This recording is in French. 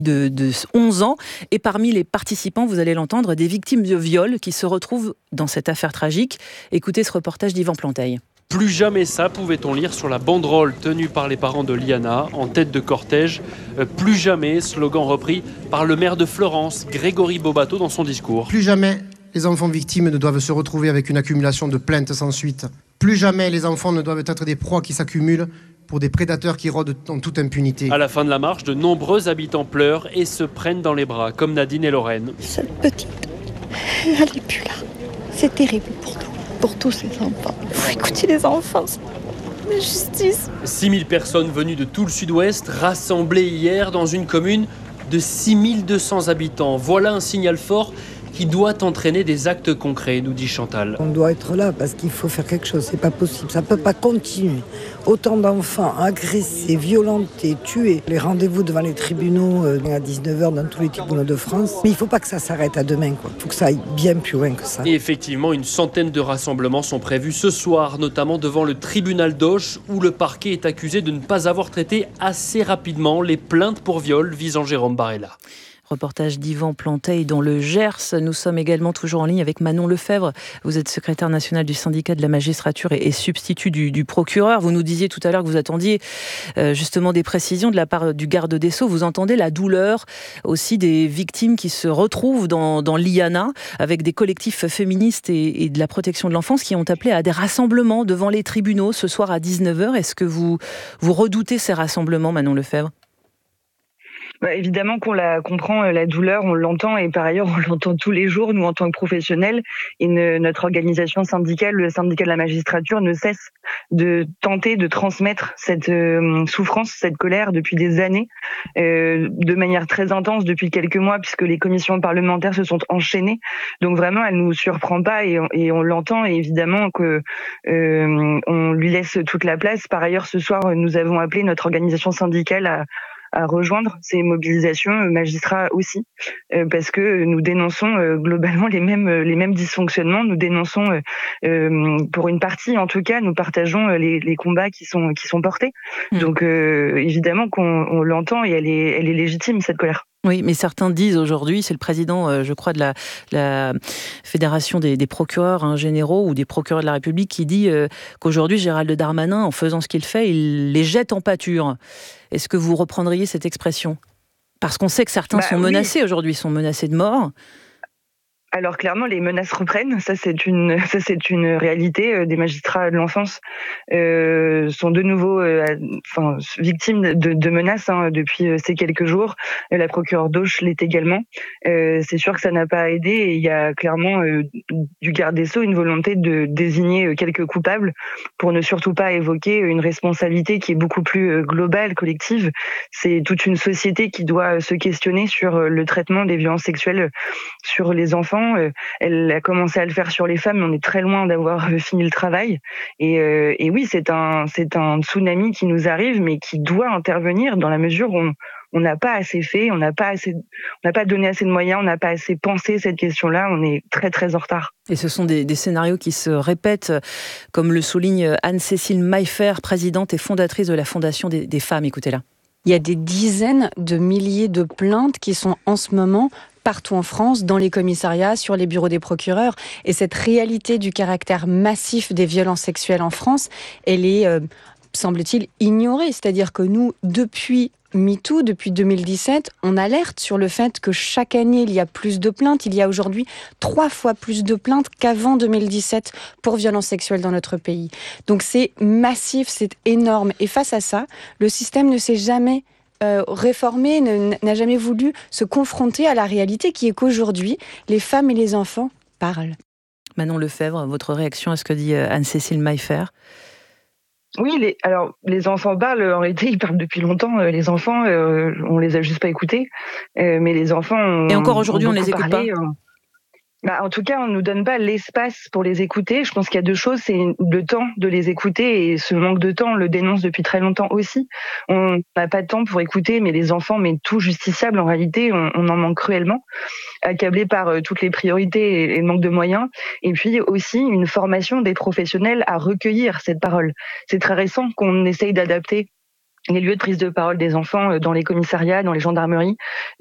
de 11 ans. Et parmi les participants, vous allez l'entendre, des victimes de viol qui se retrouvent dans cette affaire tragique. Écoutez ce reportage d'Yvan Planteil. Plus jamais ça, pouvait-on lire sur la banderole tenue par les parents de Liana, en tête de cortège. Plus jamais, slogan repris par le maire de Florence, Grégory Bobato, dans son discours. Plus jamais les enfants victimes ne doivent se retrouver avec une accumulation de plaintes sans suite. Plus jamais les enfants ne doivent être des proies qui s'accumulent pour des prédateurs qui rôdent en toute impunité. À la fin de la marche, de nombreux habitants pleurent et se prennent dans les bras, comme Nadine et Lorraine. Cette petite, elle n'est plus là. C'est terrible pour nous. Pour tous ces enfants. Il faut écouter les enfants. La justice. 6000 personnes venues de tout le sud-ouest, rassemblées hier dans une commune de 6200 habitants. Voilà un signal fort qui doit entraîner des actes concrets, nous dit Chantal. On doit être là parce qu'il faut faire quelque chose, c'est pas possible, ça peut pas continuer. Autant d'enfants agressés, violentés, tués. Les rendez-vous devant les tribunaux à 19h dans tous les tribunaux de France. Mais il faut pas que ça s'arrête à demain, quoi. Il faut que ça aille bien plus loin que ça. Et effectivement, une centaine de rassemblements sont prévus ce soir, notamment devant le tribunal d'Auch, où le parquet est accusé de ne pas avoir traité assez rapidement les plaintes pour viol visant Jérôme Barella. Reportage d'Yvan Planteil dans le Gers. Nous sommes également toujours en ligne avec Manon Lefebvre. Vous êtes secrétaire nationale du syndicat de la magistrature et substitut du procureur. Vous nous disiez tout à l'heure que vous attendiez justement des précisions de la part du garde des Sceaux. Vous entendez la douleur aussi des victimes qui se retrouvent dans l'IANA avec des collectifs féministes et de la protection de l'enfance qui ont appelé à des rassemblements devant les tribunaux ce soir à 19h. Est-ce que vous redoutez ces rassemblements, Manon Lefebvre ? Évidemment qu'on la comprend, la douleur, on l'entend, et par ailleurs on l'entend tous les jours, nous en tant que professionnels, et notre organisation syndicale, le syndicat de la magistrature, ne cesse de tenter de transmettre cette souffrance, cette colère depuis des années, de manière très intense depuis quelques mois, puisque les commissions parlementaires se sont enchaînées. Donc vraiment, elle nous surprend pas et on l'entend, et évidemment que on lui laisse toute la place. Par ailleurs, ce soir, nous avons appelé notre organisation syndicale à rejoindre ces mobilisations, magistrats aussi, parce que nous dénonçons globalement les mêmes dysfonctionnements. Nous dénonçons, pour une partie en tout cas, nous partageons les combats qui sont portés. Donc évidemment qu'on l'entend, et elle est légitime, cette colère. Oui, mais certains disent aujourd'hui, c'est le président, je crois, de la Fédération des procureurs généraux ou des procureurs de la République qui dit qu'aujourd'hui, Gérald Darmanin, en faisant ce qu'il fait, il les jette en pâture. Est-ce que vous reprendriez cette expression ? Parce qu'on sait que certains sont menacés aujourd'hui, sont menacés de mort. Alors clairement, les menaces reprennent. Ça, c'est une réalité. Des magistrats de l'enfance sont de nouveau, victimes de menaces depuis ces quelques jours. La procureure d'Auch l'est également. C'est sûr que ça n'a pas aidé. Et il y a clairement du garde des Sceaux une volonté de désigner quelques coupables pour ne surtout pas évoquer une responsabilité qui est beaucoup plus globale, collective. C'est toute une société qui doit se questionner sur le traitement des violences sexuelles sur les enfants. Elle a commencé à le faire sur les femmes, mais on est très loin d'avoir fini le travail. Et oui, c'est un tsunami qui nous arrive, mais qui doit intervenir dans la mesure où on n'a pas assez fait, on n'a pas donné assez de moyens, on n'a pas assez pensé cette question-là. On est très très en retard. Et ce sont des scénarios qui se répètent, comme le souligne Anne-Cécile Maillefer, présidente et fondatrice de la Fondation des femmes. Écoutez-la. Il y a des dizaines de milliers de plaintes qui sont en ce moment partout en France, dans les commissariats, sur les bureaux des procureurs. Et cette réalité du caractère massif des violences sexuelles en France, elle est, semble-t-il, ignorée. C'est-à-dire que nous, depuis MeToo, depuis 2017, on alerte sur le fait que chaque année, il y a plus de plaintes. Il y a aujourd'hui 3 fois plus de plaintes qu'avant 2017 pour violences sexuelles dans notre pays. Donc c'est massif, c'est énorme. Et face à ça, le système ne s'est jamais réformé, n'a jamais voulu se confronter à la réalité qui est qu'aujourd'hui, les femmes et les enfants parlent. Manon Lefebvre, votre réaction à ce que dit Anne-Cécile Maillefer ? Oui, les enfants parlent, en réalité, ils parlent depuis longtemps. Les enfants, on les a juste pas écoutés. Mais les enfants et encore aujourd'hui, on les écoute pas. En tout cas, on nous donne pas l'espace pour les écouter. Je pense qu'il y a 2 choses, c'est le temps de les écouter, et ce manque de temps, on le dénonce depuis très longtemps aussi. On n'a pas de temps pour écouter, mais les enfants, mais tout justiciable, en réalité, on en manque cruellement, accablés par toutes les priorités et le manque de moyens. Et puis aussi une formation des professionnels à recueillir cette parole. C'est très récent qu'on essaye d'adapter les lieux de prise de parole des enfants dans les commissariats, dans les gendarmeries.